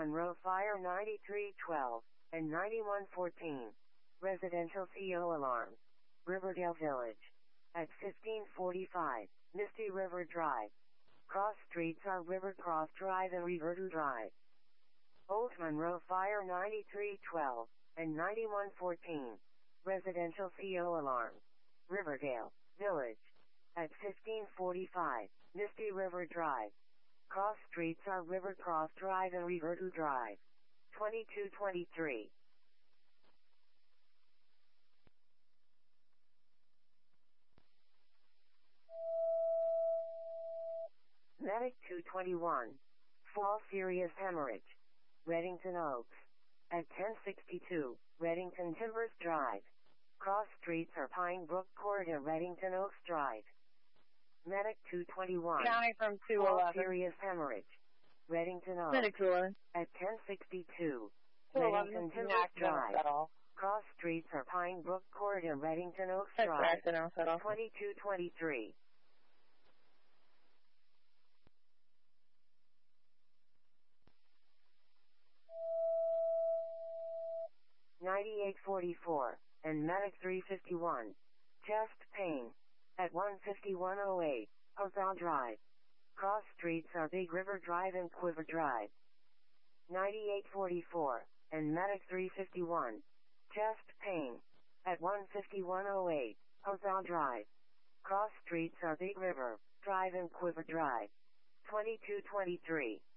Monroe Fire 9312 and 9114. Residential CO alarm. Riverdale Village. At 1545, Misty River Drive. Cross streets are Rivercross Drive and Riverview Drive. Old Monroe Fire 9312 and 9114. Residential CO alarm. Riverdale Village. At 1545, Misty River Drive. Cross streets are Rivercross Drive and Riverview Drive. 2223. Medic 221. Fall serious hemorrhage. Reddington Oaks. At 1062, Reddington Timbers Drive. Cross streets are Pine Brook Court and Reddington Oaks Drive. Medic 221. County from Fall 211. serious hemorrhage. Reddington Oaks. Medic 211. At 1062, 211 Reddington is Timbers not going to Drive. settle. Cross streets are Pine Brook Court and Reddington Oaks That's Drive. correct, and I'll settle. 2223. $98.44, and Medic 351. Chest pain. At 15108, Ozal Drive. Cross streets are Big River Drive and Quiver Drive. $98.44, and Medic 351. Chest pain. At 15108, Ozal Drive. Cross streets are Big River Drive and Quiver Drive. 2223.